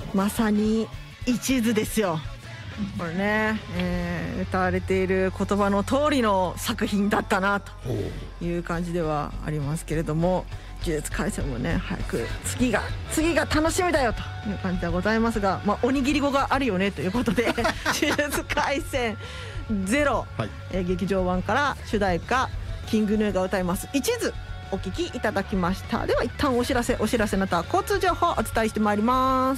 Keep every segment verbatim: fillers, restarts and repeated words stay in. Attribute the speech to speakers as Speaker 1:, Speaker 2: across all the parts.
Speaker 1: まさに一途ですよこれね、えー、歌われている言葉の通りの作品だったなという感じではありますけれども、呪術廻戦もね早く次が次が楽しみだよという感じではございますが、まあ、おにぎり語があるよねということで呪術廻戦ゼロ、はい、えー、劇場版から主題歌キングヌーが歌います一途お聞きいただきました。では一旦お知らせお知らせの後は交通情報をお伝えしてまいります。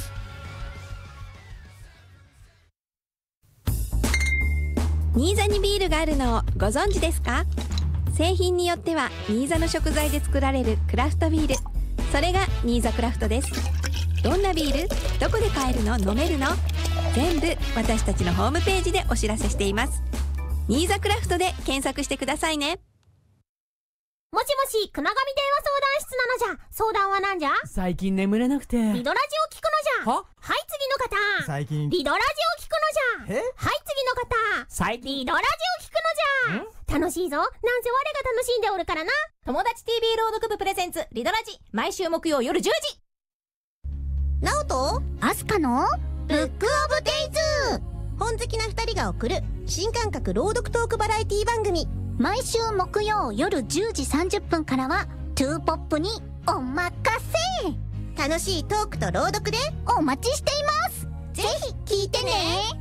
Speaker 2: 新座にビールがあるのをご存知ですか？製品によっては新座の食材で作られるクラフトビール、それが新座クラフトです。どんなビール、どこで買えるの、飲めるの、全部私たちのホームページでお知らせしています。新座クラフトで検索してくださいね。
Speaker 3: もしもし、くながみ電話相談室なのじゃ。相談はなんじゃ？
Speaker 4: 最近眠れなくて。
Speaker 3: リドラジを聞くのじゃ。は？はい、次の方。最近。リドラジを聞くのじゃ。え？はい、次の方。最近。リドラジを聞くのじゃ。楽しいぞ。なんせ我が楽しんでおるからな。
Speaker 5: 友達 ティービー 朗読部プレゼンツ、リドラジ。毎週木曜夜じゅうじ。
Speaker 6: ナオと
Speaker 7: アスカの
Speaker 6: ブックオブデイズ。本好きな二人が送る新感覚朗読トークバラエティ番組。
Speaker 7: 毎週木曜夜じゅうじさんじゅっぷんからはトゥーポップにおまかせ。
Speaker 6: 楽しいトークと朗読で
Speaker 7: お待ちしています。
Speaker 6: ぜひ聞いてね。